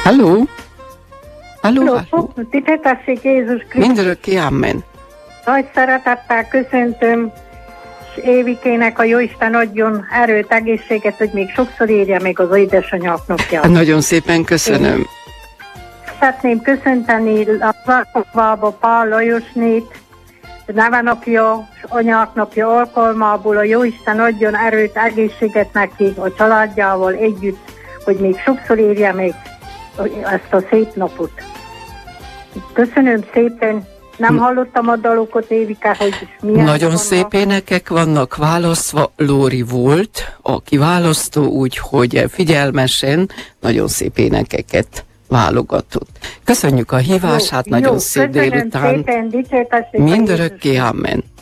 Halló? Halló? Dicsértessék Jézus Krisztus. Mindörökké, amen. Nagy szeretettel köszöntöm, és Évikének a Jóisten adjon erőt, egészséget, hogy még sokszor érje még az édesanyák napját. Nagyon szépen köszönöm. Szeretném köszönteni a Varkokvába Pál Lajosnét, nevenapja és anyáknapja alkalmából a Jóisten adjon erőt, egészséget neki a családjával együtt, hogy még sokszor érje még ezt a szép napot. Köszönöm szépen. Nem hallottam a dalokat, Évike, hogy milyen Nagyon vannak. szép énekek vannak választva. Lóri volt a kiválasztó, úgyhogy figyelmesen nagyon szép énekeket válogatott. Köszönjük a hívását, nagyon szép délután. Szépen, dicsértessék Mindörökké, amen.